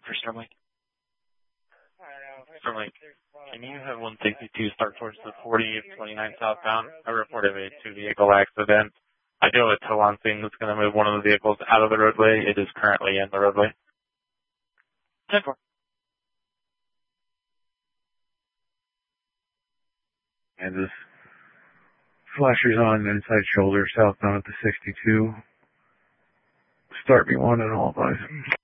for Starlink. Starlink, can you have 162 start towards the 40 of 29 southbound? I reported a two-vehicle accident. I do have a tow on scene that's going to move one of the vehicles out of the roadway. It is currently in the roadway. 10-4. And this flasher's on inside shoulder southbound at the 62. Start me one and all advise.